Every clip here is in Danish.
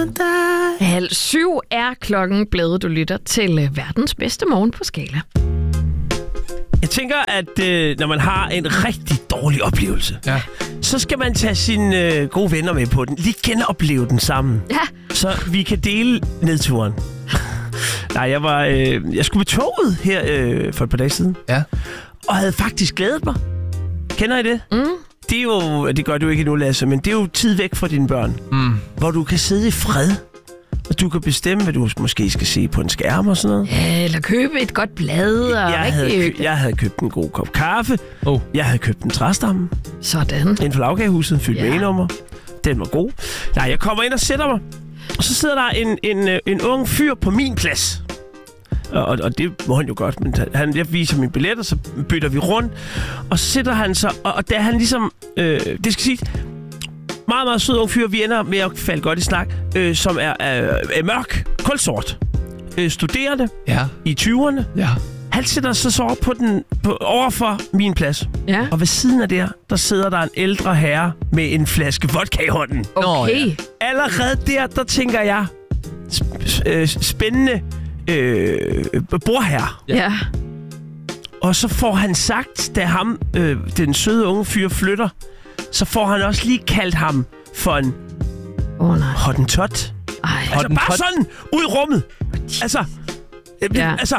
6:30 er klokken blevet. Du lytter til verdens bedste morgen på Skala. Jeg tænker, at når man har en rigtig dårlig oplevelse, så skal man tage sine gode venner med på den. Lige genopleve den sammen. Ja. Så vi kan dele nedturen. Nej, jeg skulle med toget her for et par dage siden. Ja. Og havde faktisk glædet mig. Kender I det? Det er jo, det gør du ikke endnu, Lasse, men det er jo tid væk fra dine børn. Hvor du kan sidde i fred. Og du kan bestemme, hvad du måske skal se på en skærm og sådan noget. Ja, eller købe et godt blad. Og Jeg havde købt en god kop kaffe. Jeg havde købt en træstamme. Sådan. Inden for lavkagehuset, fyldt med e-nummer. Den var god. Nej, jeg kommer ind og sætter mig. Og så sidder der en ung fyr på min plads. Og det må han jo godt, men jeg viser mine billetter, så bytter vi rundt. Og så sidder han så, og da han ligesom, det skal sige, meget, meget sød ung fyr, vi ender med at falde godt i snak, som er mørk, kulsort, studerende i 20'erne. Ja. Han sætter sig så op over for min plads. Ja. Og ved siden af der sidder der en ældre herre med en flaske vodka i hånden. Okay. Allerede der tænker jeg, spændende bordherre. Ja. Og så får han sagt, da den søde unge fyr flytter, så får han også lige kaldt ham for en hottentot. Altså bare sådan ud i rummet. Altså,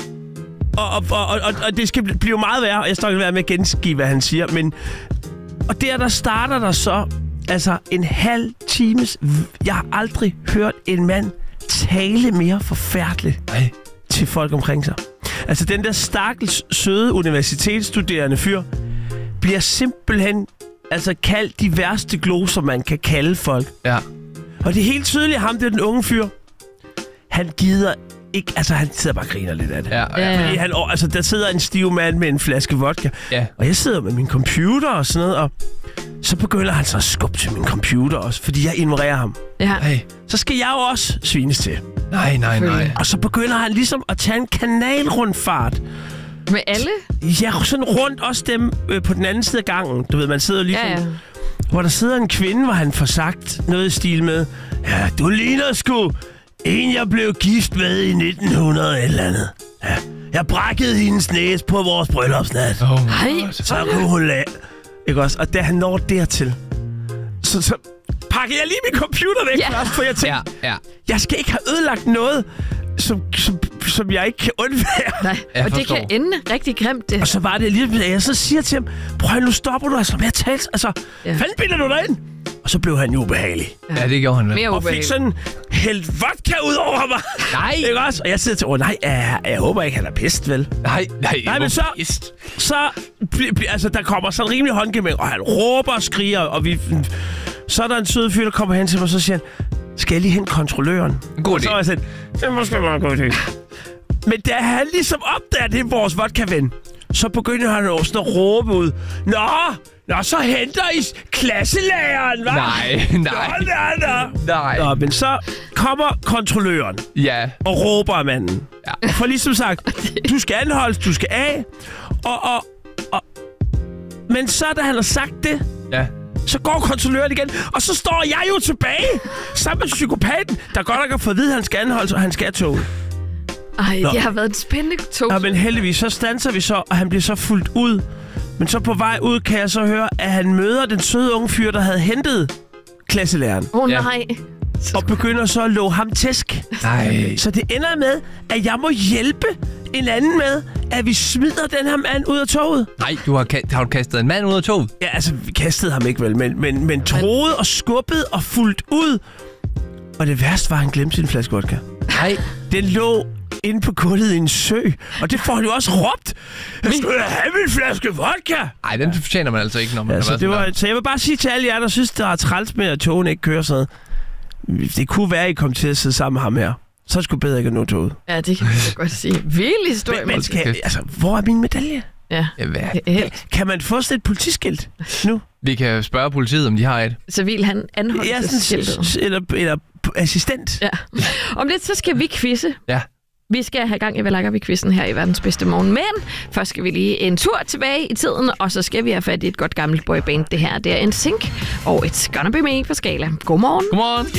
og det skal blive meget værre, og jeg skal ikke være med at gengive, hvad han siger, men og der starter der så en halv times. Jeg har aldrig hørt en mand tale mere forfærdeligt til folk omkring sig. Altså den der stakkels søde universitetsstuderende fyr bliver simpelthen kaldt de værste gloser, man kan kalde folk. Ja. Og det er helt tydeligt, ham der den unge fyr, han gider ikke, han sidder bare og griner lidt af det. Ja. Fordi der sidder en stiv mand med en flaske vodka, og jeg sidder med min computer og sådan noget, og så begynder han så at skubbe til min computer også, fordi jeg ignorerer ham. Ja. Så skal jeg jo også svines til. Nej. Og så begynder han ligesom at tage en kanalrundfart. Med alle? Ja, sådan rundt også dem på den anden side af gangen. Du ved, man sidder lige hvor der sidder en kvinde, hvor han får sagt noget i stil med, ja, du ligner sgu en, jeg blev gift med i 1900 eller andet. Ja, jeg brækkede hendes næse på vores bryllupsnat. Så kunne hun ikke også? Og da han når dertil, så pakker jeg lige min computer væk først, for jeg tænker, jeg skal ikke have ødelagt noget, som jeg ikke kan undvære. Nej, og det kan ende rigtig grimt. Det. Og så var det lige, at jeg så siger til ham, prøv nu stopper du med at tale. Fanden bilder du dig ind? Og så blev han jo ubehagelig. Ja, det gjorde han. Og fik sådan hældt vodka ud over mig. Nej. Ikke også? Og jeg sidder til, jeg håber ikke, han er pist, vel? Nej, men så der kommer sådan en rimelig håndgemæng, og han råber og skriger, og så er der en sød fyr, der kommer hen til mig, og så siger han, skal jeg lige hente kontrolløren? God idé. Så er jeg sådan, det måske være en god idé. Men da han ligesom opdager, det er vores vodka-ven, så begynder han også at råbe ud, Nå, så henter I klasselæreren, hva'? Nej. Nå, men så kommer kontrolløren og råber af manden. Ja. For ligesom sagt, du skal anholdes, du skal af. Men så da han har sagt det, så går kontrolløren igen, og så står jeg jo tilbage sammen med psykopaten, der godt nok har fået at vide, at han skal anholdes, og han skal af toget. Det har været et spændende tog. Ja, men heldigvis, så standser vi så, og han bliver så fuldt ud. Men så på vej ud kan jeg så høre, at han møder den søde unge fyr, der havde hentet klasselæreren. Nej. Og begynder så at love ham tæsk. Nej. Så det ender med, at jeg må hjælpe en anden med, at vi smider den her mand ud af toget. Nej, har du kastet en mand ud af toget? Ja, vi kastede ham ikke vel, men troede og skubbede og fuldt ud. Og det værste var, at han glemte sin flaske vodka. Nej. Den lå inde på gulvet i en sø, og det får han jo også råbt. Jeg skulle have min flaske vodka! Nej, den fortjener man altså ikke, når man så jeg vil bare sige til alle jer, der synes, der er træls med, at togen ikke kører sådan. Det kunne være, at I kom til at sidde sammen med ham her. Så skulle bedre ikke nå toget. Ja, det kan jeg godt sige. Vild historie. Men hvor er min medalje? Ja. Kan man få sådan et politiskilt nu? Vi kan spørge politiet, om de har et. Så vil han anholde eller assistent. Ja. Om lidt, så skal vi quizze. Ja. Vi skal have gang i Valakker-quizzen her i verdens bedste morgen. Men først skal vi lige en tur tilbage i tiden, og så skal vi have fat i et godt gammelt boyband. Det her, det er NSYNC, og It's Gonna Be Me på Skala. Godmorgen. Godmorgen.